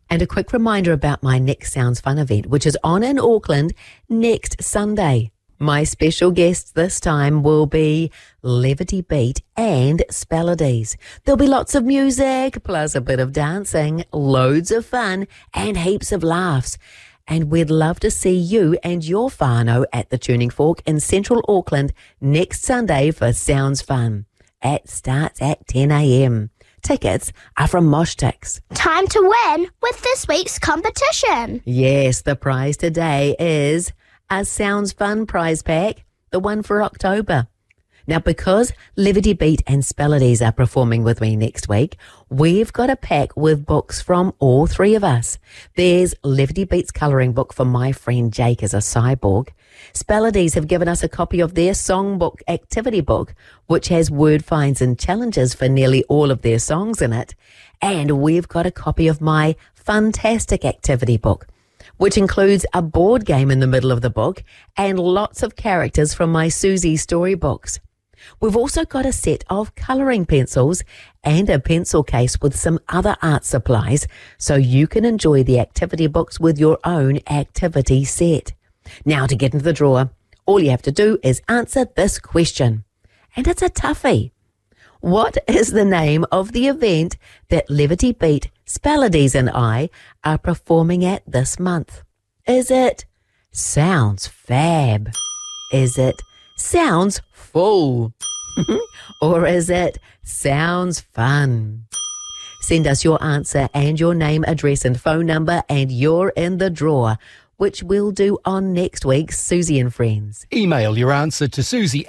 And a quick reminder about my next Sounds Fun event, which is on in Auckland next Sunday. My special guests this time will be Levity Beat and Spelodies. There'll be lots of music, plus a bit of dancing, loads of fun, and heaps of laughs. And we'd love to see you and your whānau at the Tuning Fork in central Auckland next Sunday for Sounds Fun. It starts at 10 a.m. Tickets are from Moshtix. Time to win with this week's competition. Yes, the prize today is a Sounds Fun prize pack, the one for October. Now, because Levity Beat and Spelodies are performing with me next week, we've got a pack with books from all three of us. There's Levity Beat's colouring book for My Friend Jake as a Cyborg. Spelodies have given us a copy of their songbook activity book, which has word finds and challenges for nearly all of their songs in it. And we've got a copy of my Fantastic activity book, which includes a board game in the middle of the book and lots of characters from my Susie storybooks. We've also got a set of colouring pencils and a pencil case with some other art supplies, so you can enjoy the activity books with your own activity set. Now, to get into the draw, all you have to do is answer this question. And it's a toughie. What is the name of the event that Levity Beat, Spelodies and I are performing at this month? Is it Sounds Fab? Is it Sounds Full? Or is it Sounds Fun? Send us your answer and your name, address and phone number, and you're in the draw, which we'll do on next week's Susie and Friends. Email your answer to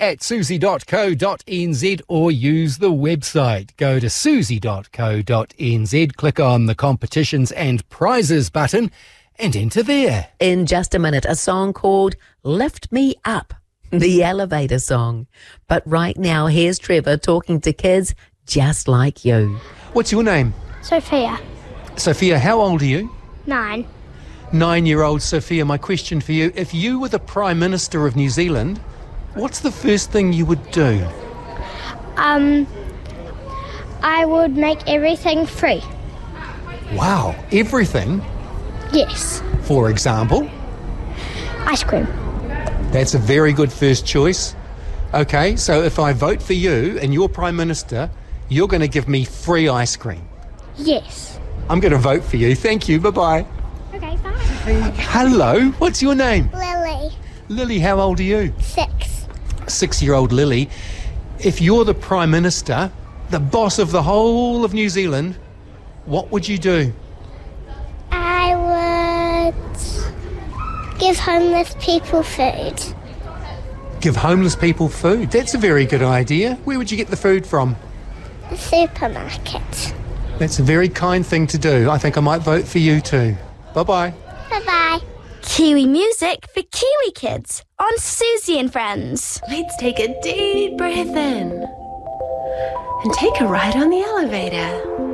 susie@susie.co.nz or use the website. Go to susie.co.nz, click on the competitions and prizes button and enter there. In just a minute, a song called Lift Me Up, the elevator song. But right now, here's Trevor talking to kids just like you. What's your name? Sophia, Sophia, how old are you? 9. 9-year-old Sophia, my question for you, if you were the Prime Minister of New Zealand, what's the first thing you would do? I would make everything free. Wow, everything? Yes. For example? Ice cream. That's a very good first choice. Okay, so if I vote for you and you're Prime Minister, you're going to give me free ice cream. Yes. I'm going to vote for you. Thank you. Bye-bye. Okay, bye. Hello, what's your name? Lily, Lily, how old are you? 6. 6-year-old Lily. If you're the Prime Minister, the boss of the whole of New Zealand, what would you do? I would give homeless people food. Give homeless people food? That's a very good idea. Where would you get the food from? The supermarket. That's a very kind thing to do. I think I might vote for you too. Bye-bye. Bye-bye. Kiwi music for Kiwi kids on Susie and Friends. Let's take a deep breath in and take a ride on the elevator.